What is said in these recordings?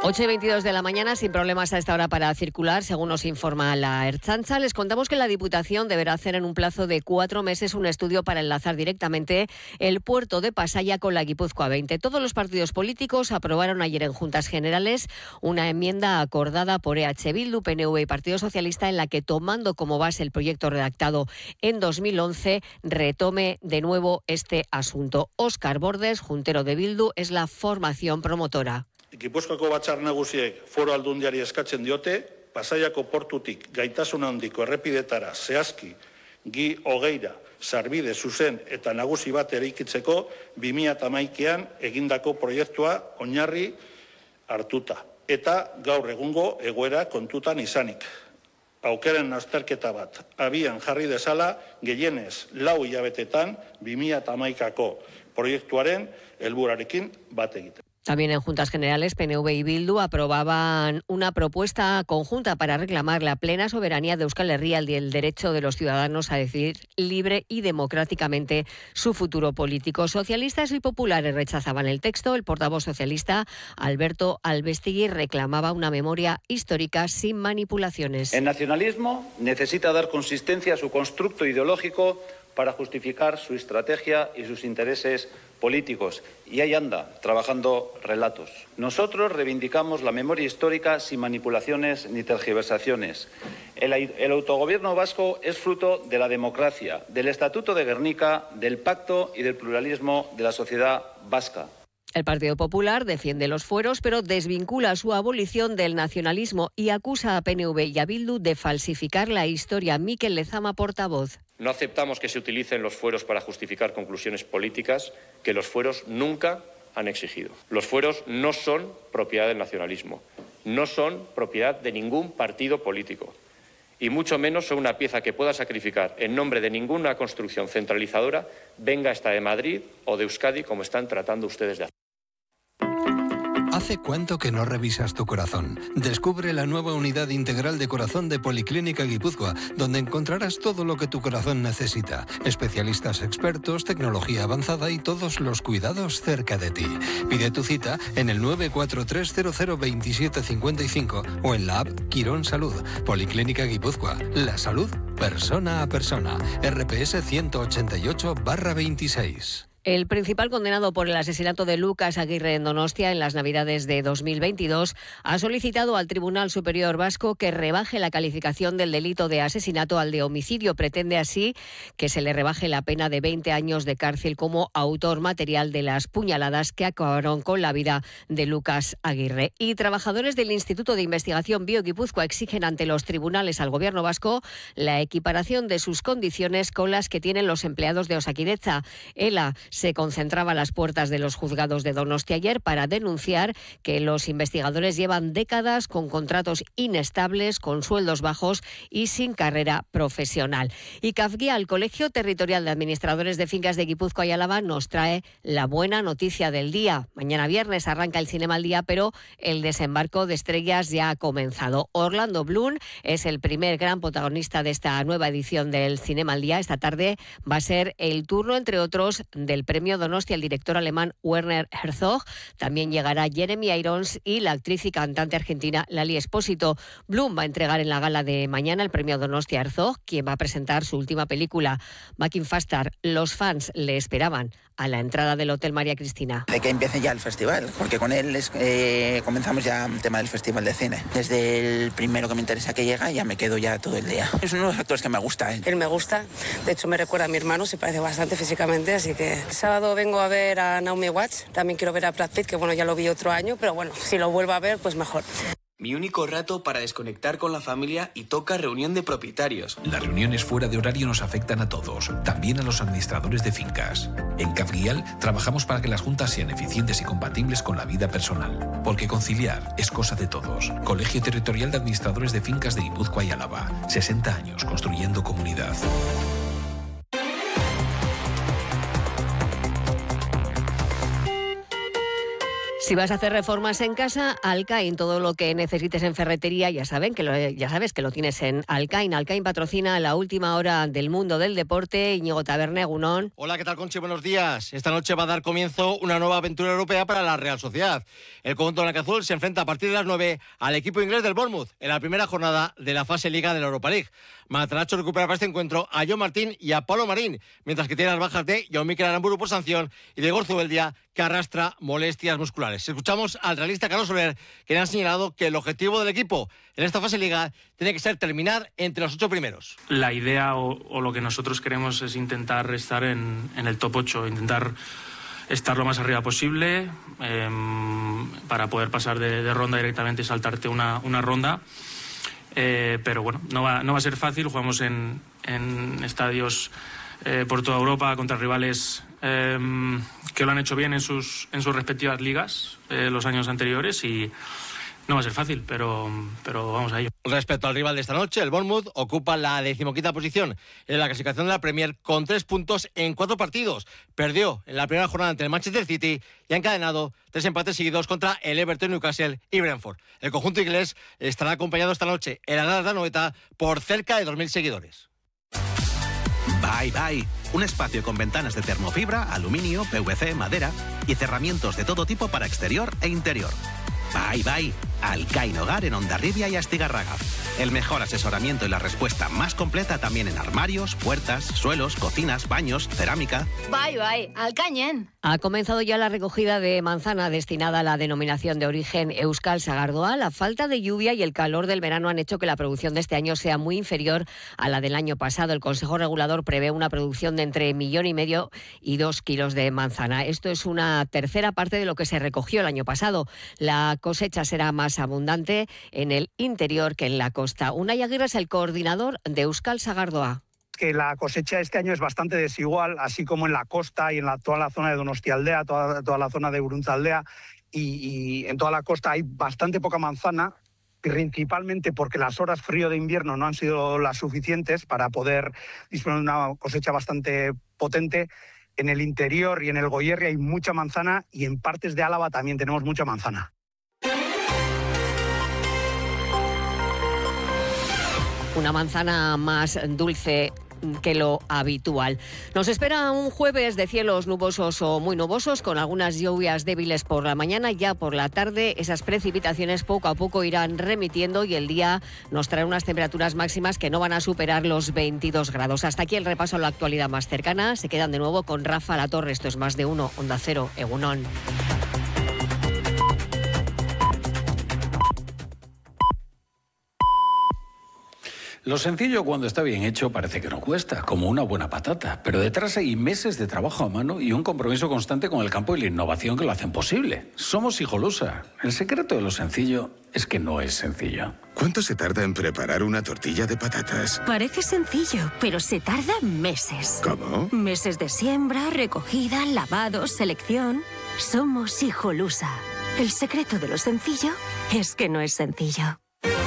8:22 de la mañana, sin problemas a esta hora para circular, según nos informa la Ertzaintza. Les contamos que la Diputación deberá hacer en un plazo de 4 meses un estudio para enlazar directamente el puerto de Pasaia con la Guipúzcoa 20. Todos los partidos políticos aprobaron ayer en Juntas Generales una enmienda acordada por EH Bildu, PNV y Partido Socialista en la que, tomando como base el proyecto redactado en 2011, retome de nuevo este asunto. Óscar Bordes, juntero de Bildu, es la formación promotora. Gipuzkoako Batzar Nagusiek Foru Aldundiari eskatzen diote, Pasaiako portutik gaitasun handiko errepidetara zehazki Gi hogeira sarbide zuzen eta nagusi bat eraikitzeko 2011an egindako proiektua oinarri hartuta eta gaur egungo egoera kontutan izanik. Aukeren azterketa bat abian jarri dezala gehienez 4 hilabetetan 2011ko proiektuaren helburuarekin bat egiten. También en Juntas Generales, PNV y Bildu aprobaban una propuesta conjunta para reclamar la plena soberanía de Euskal Herria y el derecho de los ciudadanos a decidir libre y democráticamente su futuro político. Socialistas y populares rechazaban el texto. El portavoz socialista, Alberto Albestigui, reclamaba una memoria histórica sin manipulaciones. El nacionalismo necesita dar consistencia a su constructo ideológico para justificar su estrategia y sus intereses políticos. Y ahí anda, trabajando relatos. Nosotros reivindicamos la memoria histórica sin manipulaciones ni tergiversaciones. El autogobierno vasco es fruto de la democracia, del Estatuto de Gernika, del pacto y del pluralismo de la sociedad vasca. El Partido Popular defiende los fueros, pero desvincula su abolición del nacionalismo y acusa a PNV y a Bildu de falsificar la historia. Mikel Lezama, portavoz. No aceptamos que se utilicen los fueros para justificar conclusiones políticas que los fueros nunca han exigido. Los fueros no son propiedad del nacionalismo, no son propiedad de ningún partido político y mucho menos son una pieza que pueda sacrificar en nombre de ninguna construcción centralizadora, venga esta de Madrid o de Euskadi, como están tratando ustedes de hacer. ¿Hace cuánto que no revisas tu corazón? Descubre la nueva unidad integral de corazón de Policlínica Guipúzcoa, donde encontrarás todo lo que tu corazón necesita. Especialistas expertos, tecnología avanzada y todos los cuidados cerca de ti. Pide tu cita en el 943002755 o en la app Quirón Salud. Policlínica Guipúzcoa. La salud persona a persona. RPS 188/26. El principal condenado por el asesinato de Lucas Aguirre en Donostia en las Navidades de 2022 ha solicitado al Tribunal Superior Vasco que rebaje la calificación del delito de asesinato al de homicidio. Pretende así que se le rebaje la pena de 20 años de cárcel como autor material de las puñaladas que acabaron con la vida de Lucas Aguirre. Y trabajadores del Instituto de Investigación BioGipuzkoa exigen ante los tribunales al Gobierno vasco la equiparación de sus condiciones con las que tienen los empleados de Osakidetza. ELA se concentraba a las puertas de los juzgados de Donostia ayer para denunciar que los investigadores llevan décadas con contratos inestables, con sueldos bajos y sin carrera profesional. Y CAFGIA, el Colegio Territorial de Administradores de Fincas de Guipúzcoa y Álava, nos trae la buena noticia del día. Mañana viernes arranca el Cinema al Día, pero el desembarco de estrellas ya ha comenzado. Orlando Bloom es el primer gran protagonista de esta nueva edición del Cinema al Día. Esta tarde va a ser el turno, entre otros, del Premio Donostia, el director alemán Werner Herzog. También llegará Jeremy Irons y la actriz y cantante argentina Lali Espósito. Bloom va a entregar en la gala de mañana el Premio Donostia Herzog, quien va a presentar su última película, Back in Faster. Los fans le esperaban a la entrada del Hotel María Cristina. De que empiece ya el festival, porque con él comenzamos ya el tema del festival de cine. Desde el primero que me interesa que llega, ya me quedo ya todo el día. Es uno de los actores que me gusta. Él me gusta, de hecho me recuerda a mi hermano, se parece bastante físicamente, así que el sábado vengo a ver a Naomi Watts, también quiero ver a Brad Pitt, que bueno, ya lo vi otro año, pero bueno, si lo vuelvo a ver, pues mejor. Mi único rato para desconectar con la familia y toca reunión de propietarios. Las reuniones fuera de horario nos afectan a todos, también a los administradores de fincas. En CAFGIAL trabajamos para que las juntas sean eficientes y compatibles con la vida personal, porque conciliar es cosa de todos. Colegio Territorial de Administradores de Fincas de Guipúzcoa y Álava. 60 años construyendo comunidad. Si vas a hacer reformas en casa, Alcain, todo lo que necesites en ferretería, ya sabes que lo tienes en Alcain. Alcain patrocina la última hora del mundo del deporte. Íñigo Taberna, egunon. Hola, ¿qué tal, Conchi? Buenos días. Esta noche va a dar comienzo una nueva aventura europea para la Real Sociedad. El conjunto blanquiazul se enfrenta a partir de las 9 al equipo inglés del Bournemouth en la primera jornada de la fase Liga de la Europa League. Mataracho recupera para este encuentro a John Martín y a Pablo Marín, mientras que tiene las bajas de Jaume Miquel Aramburu por sanción y de Igor Zubeldia, que arrastra molestias musculares. Escuchamos al realista Carlos Soler, que ha señalado que el objetivo del equipo en esta fase Liga tiene que ser terminar entre los 8 primeros. La idea o lo que nosotros queremos es intentar estar en el top 8, intentar estar lo más arriba posible para poder pasar de ronda directamente y saltarte una ronda. Pero bueno, no va a ser fácil. Jugamos en estadios por toda Europa contra rivales que lo han hecho bien en sus respectivas ligas los años anteriores y no va a ser fácil, pero vamos a ello. Respecto al rival de esta noche, el Bournemouth ocupa la 15ª posición en la clasificación de la Premier con 3 puntos en 4 partidos. Perdió en la primera jornada ante el Manchester City y ha encadenado 3 empates seguidos contra el Everton, Newcastle y Brentford. El conjunto inglés estará acompañado esta noche en la Gradas de Anoeta por cerca de 2.000 seguidores. Bye Bye, un espacio con ventanas de termofibra, aluminio, PVC, madera y cerramientos de todo tipo para exterior e interior. Bye Bye, Alcain Hogar en Hondarribia y Astigarraga. El mejor asesoramiento y la respuesta más completa también en armarios, puertas, suelos, cocinas, baños, cerámica. Bye Bye, Alcañen. Ha comenzado ya la recogida de manzana destinada a la denominación de origen Euskal Sagardoa. La falta de lluvia y el calor del verano han hecho que la producción de este año sea muy inferior a la del año pasado. El Consejo Regulador prevé una producción de entre 1,5 millones y 2 kilos de manzana. Esto es una tercera parte de lo que se recogió el año pasado. La cosecha será más abundante en el interior que en la costa. Unai Aguirre es el coordinador de Euskal Sagardoa. Que la cosecha este año es bastante desigual, así como en la costa y en toda la zona de Donostialdea, toda la zona de Uruntzaldea, y en toda la costa hay bastante poca manzana, principalmente porque las horas frío de invierno no han sido las suficientes para poder disponer de una cosecha bastante potente. En el interior y en el Goierri hay mucha manzana y en partes de Álava también tenemos mucha manzana. Una manzana más dulce que lo habitual. Nos espera un jueves de cielos nubosos o muy nubosos, con algunas lluvias débiles por la mañana. Ya por la tarde esas precipitaciones poco a poco irán remitiendo y el día nos trae unas temperaturas máximas que no van a superar los 22 grados. Hasta aquí el repaso a la actualidad más cercana. Se quedan de nuevo con Rafa Latorre. Esto es Más de Uno, Onda Cero, egunon. Lo sencillo cuando está bien hecho parece que no cuesta, como una buena patata, pero detrás hay meses de trabajo a mano y un compromiso constante con el campo y la innovación que lo hacen posible. Somos Hijolusa. El secreto de lo sencillo es que no es sencillo. ¿Cuánto se tarda en preparar una tortilla de patatas? Parece sencillo, pero se tarda meses. ¿Cómo? Meses de siembra, recogida, lavado, selección. Somos Hijolusa. El secreto de lo sencillo es que no es sencillo.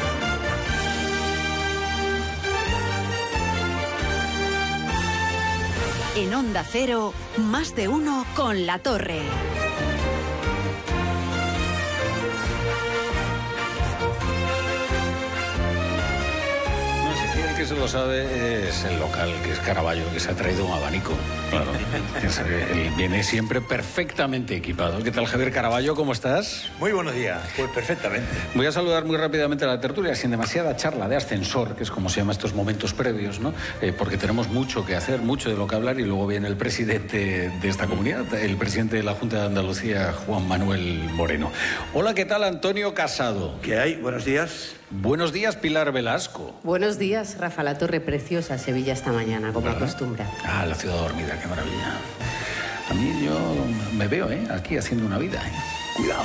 En Onda Cero, Más de Uno con La Torre. Que se lo sabe es el local, que es Caravaggio, que se ha traído un abanico. Claro, él viene siempre perfectamente equipado. ¿Qué tal, Javier Caravaggio? ¿Cómo estás? Muy buenos días, pues perfectamente. Voy a saludar muy rápidamente a la tertulia, sin demasiada charla de ascensor, que es como se llama estos momentos previos, ¿no? Porque tenemos mucho que hacer, mucho de lo que hablar, y luego viene el presidente de esta comunidad, el presidente de la Junta de Andalucía, Juan Manuel Moreno. Hola, ¿qué tal, Antonio Casado? ¿Qué hay? Buenos días. Buenos días, Pilar Velasco. Buenos días, Rafa Latorre. Preciosa Sevilla esta mañana, como acostumbra. Ah, la ciudad dormida, qué maravilla. A mí yo me veo, aquí haciendo una vida. Cuidado.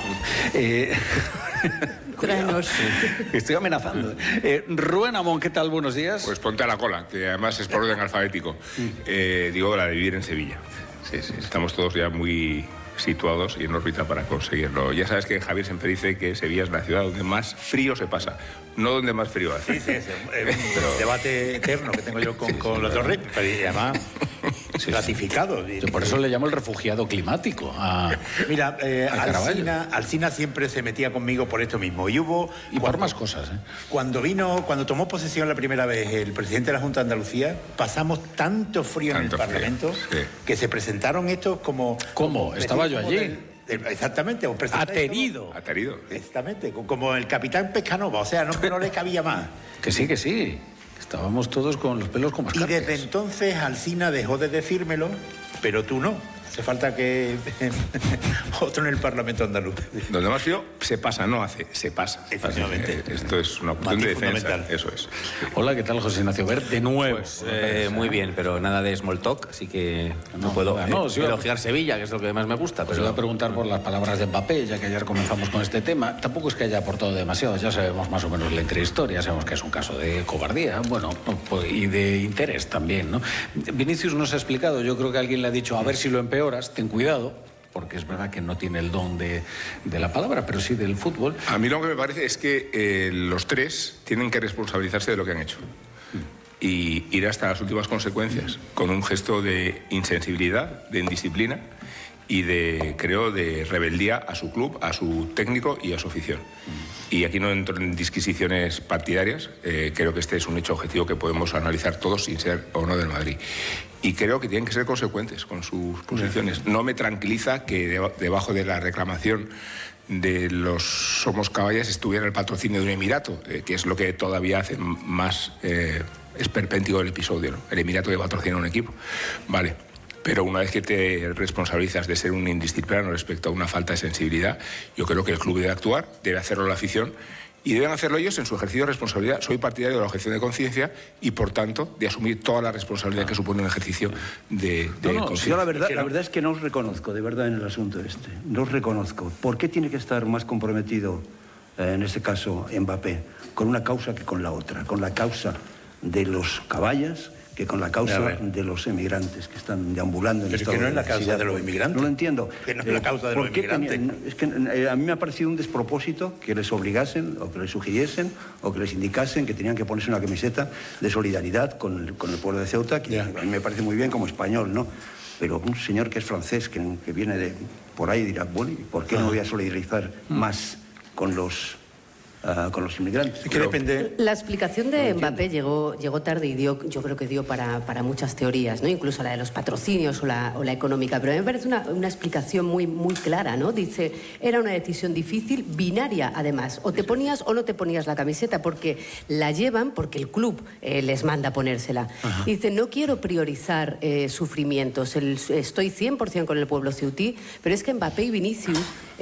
Tráenos. Estoy amenazando. Rubén Amón, ¿qué tal? Buenos días. Pues ponte a la cola, que además es por orden alfabético. Digo, la de vivir en Sevilla. Sí, estamos todos ya muy situados y en órbita para conseguirlo. Ya sabes que Javier siempre dice que Sevilla es la ciudad donde más frío se pasa, no donde más frío hace. Sí, un debate eterno que tengo yo con La Torre, y además ratificado. Yo por eso le llamo el refugiado climático. Mira, Alsina siempre se metía conmigo por esto mismo. Y por más cosas. Cuando tomó posesión la primera vez el presidente de la Junta de Andalucía, pasamos tanto frío en el Parlamento que se presentaron estos como... ¿Cómo? Estaba yo allí. Exactamente. Aterido. Exactamente. Como el capitán Pescanova. O sea, no le cabía más. Que sí. Estábamos todos con los pelos como escarpias. Y desde entonces Alsina dejó de decírmelo, pero tú no. Hace falta que otro en el Parlamento andaluz. Donde más frío se pasa, no hace, se pasa. Efectivamente. Esto es una cuestión de defensa. Eso es. Hola, ¿qué tal, José Ignacio Wert? De nuevo. Pues, muy bien, pero nada de small talk, así que no puedo elogiar Sevilla, que es lo que más me gusta. Pero voy a preguntar por las palabras de Mbappé, ya que ayer comenzamos con este tema. Tampoco es que haya aportado demasiado, ya sabemos más o menos la intrahistoria, sabemos que es un caso de cobardía, y de interés también, ¿no? Vinicius nos ha explicado, yo creo que alguien le ha dicho, a ver si lo empeoras, ten cuidado, porque es verdad que no tiene el don de la palabra, pero sí del fútbol. A mí lo que me parece es que los tres tienen que responsabilizarse de lo que han hecho y ir hasta las últimas consecuencias, con un gesto de insensibilidad, de indisciplina y de rebeldía a su club, a su técnico y a su afición. Y aquí no entro en disquisiciones partidarias, creo que este es un hecho objetivo que podemos analizar todos sin ser o no del Madrid. Y creo que tienen que ser consecuentes con sus posiciones. No me tranquiliza que debajo de la reclamación de los Somos Caballas estuviera el patrocinio de un emirato, que es lo que todavía hace más esperpéntico el episodio, ¿no? El emirato que patrocina un equipo. Vale. Pero una vez que te responsabilizas de ser un indisciplinado respecto a una falta de sensibilidad, yo creo que el club debe actuar, debe hacerlo la afición y deben hacerlo ellos en su ejercicio de responsabilidad. Soy partidario de la objeción de conciencia y, por tanto, de asumir toda la responsabilidad que supone un ejercicio de conciencia. Yo la verdad es que no os reconozco, de verdad, en el asunto este. No os reconozco. ¿Por qué tiene que estar más comprometido, en este caso, Mbappé, con una causa que con la otra? Con la causa de los caballas, que con la causa de los emigrantes que están deambulando en Pero es que no es la causa de los inmigrantes. No lo entiendo. Que no es la causa de los inmigrantes. Es que a mí me ha parecido un despropósito que les obligasen o que les sugiriesen o que les indicasen que tenían que ponerse una camiseta de solidaridad con el pueblo de Ceuta, que a mí me parece muy bien como español, ¿no? Pero un señor que es francés, que viene de por ahí, dirá, bueno, ¿y por qué no voy a solidarizar más con los inmigrantes? Es que depende. La explicación de Mbappé llegó tarde y yo creo que dio para muchas teorías, ¿no? Incluso la de los patrocinios o la económica, pero a mí me parece una explicación muy clara, ¿no? Dice, era una decisión difícil, binaria además, o te ponías o no te ponías la camiseta, porque la llevan porque el club les manda ponérsela. Dice, no quiero priorizar sufrimientos, estoy 100% con el pueblo ceutí, pero es que Mbappé y Vinicius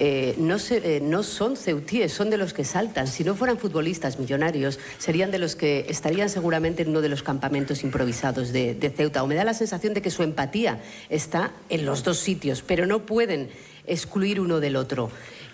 no son ceutíes, son de los que saltan. Si no fueran futbolistas millonarios, serían de los que estarían seguramente en uno de los campamentos improvisados de Ceuta. O me da la sensación de que su empatía está en los dos sitios, pero no pueden excluir uno del otro.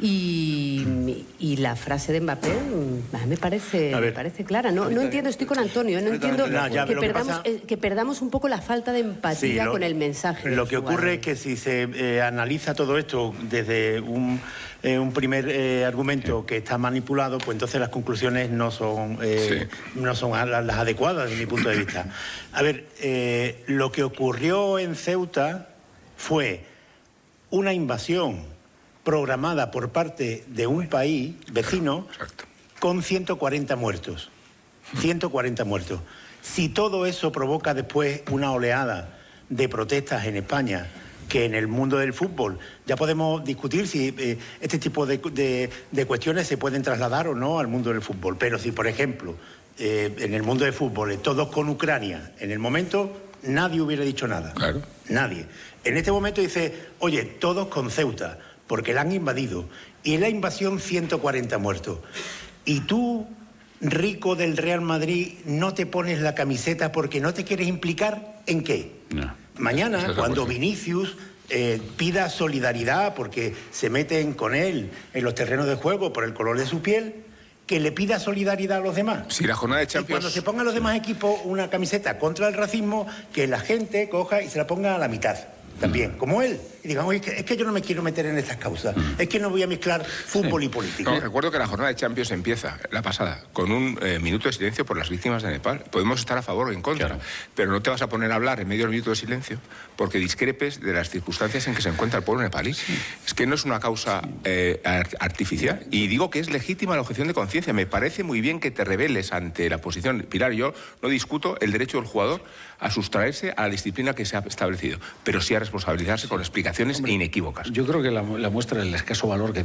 Y la frase de Mbappé me parece clara. No entiendo, estoy con Antonio, no entiendo que perdamos un poco la falta de empatía con el mensaje. Lo que ocurre es que si se analiza todo esto desde un primer argumento que está manipulado, pues entonces las conclusiones no son las adecuadas desde mi punto de vista. A ver, lo que ocurrió en Ceuta fue una invasión programada por parte de un país vecino con 140 muertos. 140 muertos. Si todo eso provoca después una oleada de protestas en España, que en el mundo del fútbol ya podemos discutir si este tipo de cuestiones se pueden trasladar o no al mundo del fútbol. Pero si, por ejemplo, en el mundo del fútbol, todos con Ucrania, en el momento nadie hubiera dicho nada. Claro. Nadie. En este momento dice, oye, todos con Ceuta, porque la han invadido. Y en la invasión 140 muertos. Y tú, rico del Real Madrid, no te pones la camiseta porque no te quieres implicar ¿en qué? No. Mañana, cuando Vinicius pida solidaridad porque se meten con él en los terrenos de juego por el color de su piel, que le pida solidaridad a los demás. Si la jornada de Champions... Y cuando se pongan los demás equipos una camiseta contra el racismo, que la gente coja y se la ponga a la mitad. También, como él. y digan, oye, es que yo no me quiero meter en estas causas, es que no voy a mezclar fútbol y política. No, recuerdo que la jornada de Champions empieza, la pasada, con un minuto de silencio por las víctimas de Nepal. Podemos estar a favor o en contra, pero no te vas a poner a hablar en medio del minuto de silencio porque discrepes de las circunstancias en que se encuentra el pueblo nepalí. Es que no es una causa artificial, y digo que es legítima la objeción de conciencia. Me parece muy bien que te rebeles ante la posición. Pilar, yo no discuto el derecho del jugador a sustraerse a la disciplina que se ha establecido, pero sí a responsabilizarse con explicaciones inequívocas. Yo creo que la muestra del escaso valor que